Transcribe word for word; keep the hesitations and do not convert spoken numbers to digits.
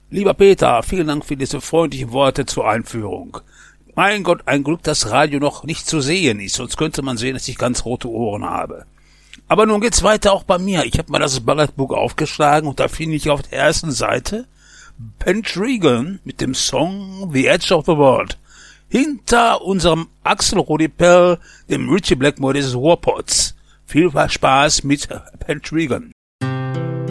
Lieber Peter, vielen Dank für diese freundlichen Worte zur Einführung. Mein Gott, ein Glück, dass Radio noch nicht zu sehen ist, sonst könnte man sehen, dass ich ganz rote Ohren habe. Aber nun geht's weiter auch bei mir. Ich habe mal das Balladbuch aufgeschlagen und da finde ich auf der ersten Seite Pendragon mit dem Song The Edge of the World. Hinter unserem Axel Rodipell, dem Ritchie Blackmore des Ruhrpots. Viel Spaß mit Pendragon.